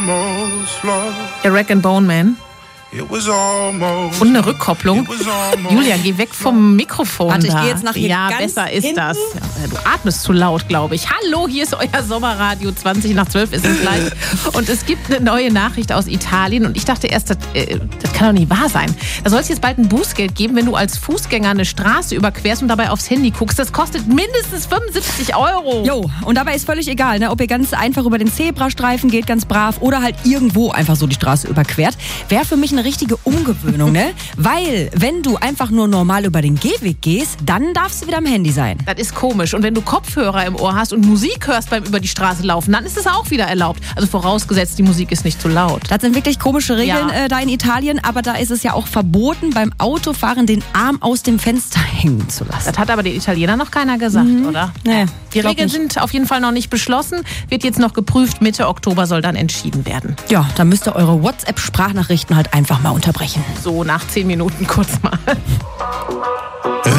Der Rag and Bone Man. Und eine Rückkopplung. Julia, geh weg vom Mikrofon. Warte, ich gehe jetzt nach hier ganz besser ist hinten. das. Ja, du atmest zu laut, glaube ich. Hallo, hier ist euer Sommerradio. 20 nach 12 ist es gleich. Und es gibt eine neue Nachricht aus Italien. Und ich dachte erst, das kann doch nicht wahr sein. Da soll es jetzt bald ein Bußgeld geben, wenn du als Fußgänger eine Straße überquerst und dabei aufs Handy guckst. Das kostet mindestens 75 €. Jo, und dabei ist völlig egal, ne, ob ihr ganz einfach über den Zebrastreifen geht, ganz brav, oder halt irgendwo einfach so die Straße überquert. Wäre für mich eine richtige Umgewöhnung, ne? Weil, wenn du einfach nur normal über den Gehweg gehst, dann darfst du wieder am Handy sein. Das ist komisch. Und wenn du Kopfhörer im Ohr hast und Musik hörst beim über die Straße laufen, dann ist es auch wieder erlaubt. Also vorausgesetzt, die Musik ist nicht zu laut. Das sind wirklich komische Regeln da in Italien, aber da ist es ja auch verboten, beim Autofahren den Arm aus dem Fenster hängen zu lassen. Das hat aber den Italienern noch keiner gesagt, oder? Nee, die Regeln sind auf jeden Fall noch nicht beschlossen, wird jetzt noch geprüft, Mitte Oktober soll dann entschieden werden. Ja, dann müsst ihr eure WhatsApp-Sprachnachrichten halt einfach mal unterbrechen. So nach 10 Minuten kurz mal.